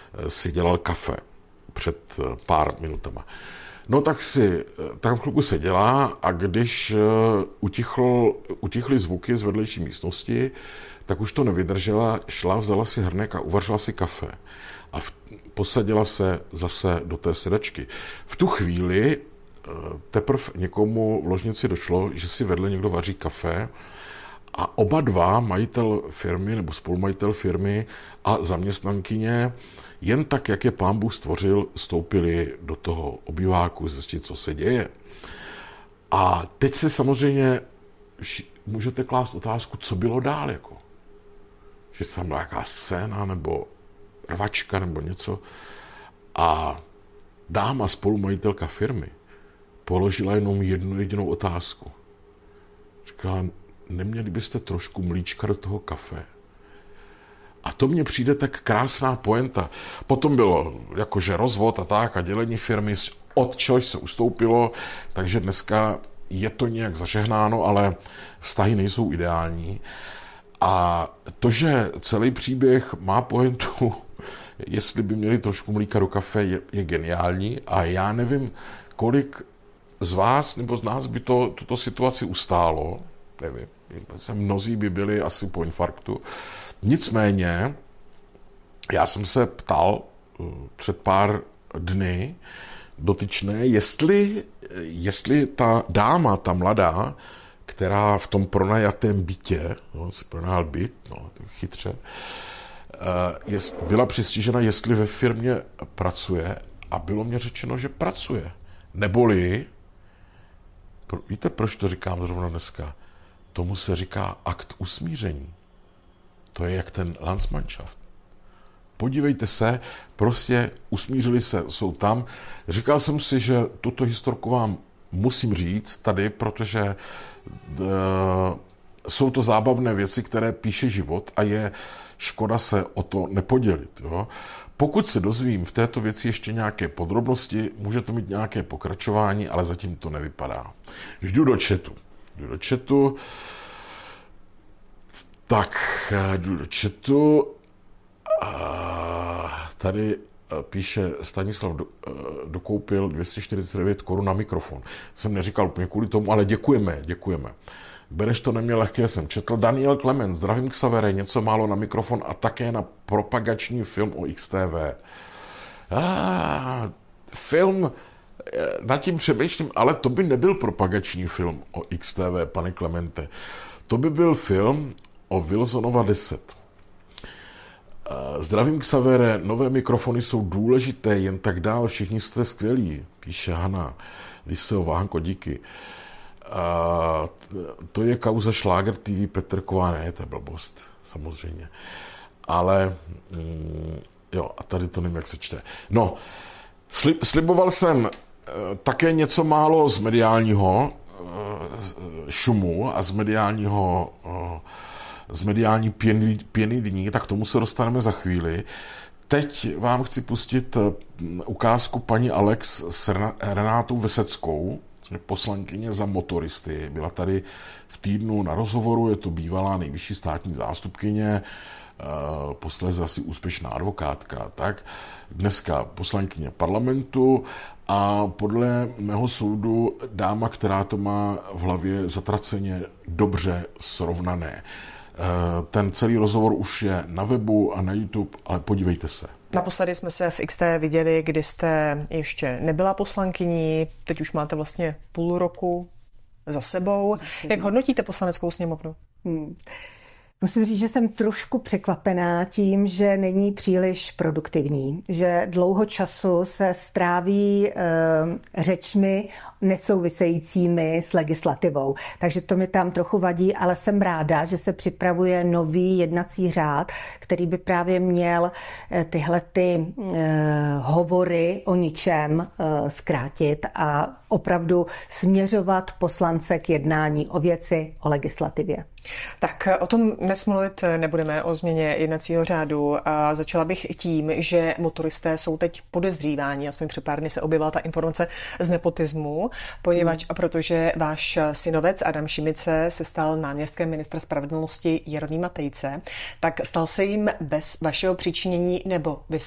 si dělal kafe před pár minutama. No tak si tam chvilku seděla a když utichly zvuky z vedlejší místnosti, tak už to nevydržela, šla, vzala si hrnek a uvařila si kafe. A posadila se zase do té sedačky. V tu chvíli teprve někomu v ložnici došlo, že si vedle někdo vaří kafe a oba dva, majitel firmy nebo spolumajitel firmy a zaměstnankyně, jen tak, jak je Pán Bůh stvořil, vstoupili do toho obýváku zjistit, co se děje. A teď si samozřejmě můžete klást otázku, co bylo dál, jako. Že tam byla nějaká scéna nebo rvačka nebo něco. A dáma, spolumajitelka firmy, položila jenom jednu jedinou otázku. Říkala, neměli byste trošku mlíčka do toho kafe? A to mně přijde tak krásná pointa. Potom bylo jakože rozvod a tak a dělení firmy, od čehož se ustoupilo, takže dneska je to nějak zažehnáno, ale vztahy nejsou ideální. A to, že celý příběh má pointu, jestli by měli trošku mlíka do kafe, je geniální a já nevím, kolik z vás nebo z nás by tuto situaci ustálo, nevím, mnozí by byli asi po infarktu. Nicméně, já jsem se ptal před pár dny dotyčné, jestli ta dáma, ta mladá, která v tom pronajatém bytě, si pronajal byt, chytře, byla přistižena, jestli ve firmě pracuje a bylo mě řečeno, že pracuje. Neboli, víte, proč to říkám zrovna dneska? Tomu se říká akt usmíření. To je jak ten Landsmannschaft. Podívejte se, prostě usmířili se, jsou tam. Říkal jsem si, že tuto historku vám musím říct tady, protože jsou to zábavné věci, které píše život a je škoda se o to nepodělit. Jo? Pokud se dozvím v této věci ještě nějaké podrobnosti, může to mít nějaké pokračování, ale zatím to nevypadá. Jdu do chatu. Tak, jdu do chatu. Tady píše Stanislav dokoupil 249 korun na mikrofon. Jsem neříkal úplně kvůli tomu, ale děkujeme. Beneš to neměl lehké, jsem četl. Daniel Klement, zdravím Xavere, něco málo na mikrofon a také na propagační film o XTV. Film, nad tím přemýšlím, ale to by nebyl propagační film o XTV, pane Klemente. To by byl film o Wilsonova 10. Zdravím Xavere, nové mikrofony jsou důležité, jen tak dál, všichni jste skvělí, píše Hana Liseová, Hanko, díky. To je kauza Šláger TV Petrková, ne, to je blbost, samozřejmě. Ale, jo, a tady to nevím, jak se čte. No, sliboval jsem také něco málo z mediálního šumu a z mediální pěny dní, tak tomu se dostaneme za chvíli. Teď vám chci pustit ukázku paní Alex s Renátou Veseckou, poslankyně za motoristy. Byla tady v týdnu na rozhovoru, je to bývalá nejvyšší státní zástupkyně, posléze asi úspěšná advokátka. Tak dneska poslankyně parlamentu a podle mého soudu dáma, která to má v hlavě zatraceně dobře srovnané. Ten celý rozhovor už je na webu a na YouTube, ale podívejte se. Naposledy jsme se v XT viděli, kdy jste ještě nebyla poslankyní, teď už máte vlastně půl roku za sebou. Jak hodnotíte Poslaneckou sněmovnu? Musím říct, že jsem trošku překvapená tím, že není příliš produktivní, že dlouho času se stráví řečmi nesouvisejícími s legislativou. Takže to mi tam trochu vadí, ale jsem ráda, že se připravuje nový jednací řád, který by právě měl tyhle hovory o ničem zkrátit a opravdu směřovat poslance k jednání o věci, o legislativě. Tak o tom dnes mluvit nebudeme, o změně jednacího řádu. A začala bych tím, že motoristé jsou teď podezříváni, aspoň před pár dny se objevila ta informace z nepotismu, poněvadž a protože váš synovec Adam Šimice se stal náměstkem ministra spravedlnosti Jeronýma Tejce, tak stal se jim bez vašeho přičinění, nebo vy